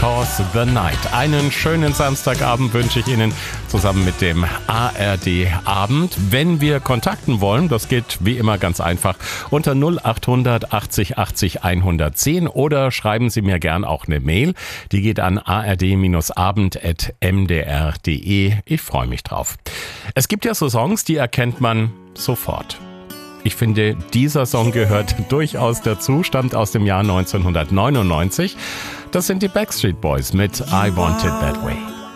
Because the Night. Einen schönen Samstagabend wünsche ich Ihnen zusammen mit dem ARD-Abend. Wenn wir kontakten wollen, das geht wie immer ganz einfach unter 0800 80 80 110 oder schreiben Sie mir gern auch eine Mail. Die geht an ard-abend@mdr.de. Ich freue mich drauf. Es gibt ja so Songs, die erkennt man sofort. Ich finde, dieser Song gehört durchaus dazu, stammt aus dem Jahr 1999. Das sind die Backstreet Boys mit I Want It That Way.